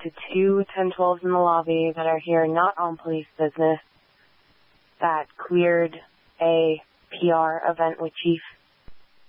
to two 1012s in the lobby that are here not on police business that cleared a PR event with Chief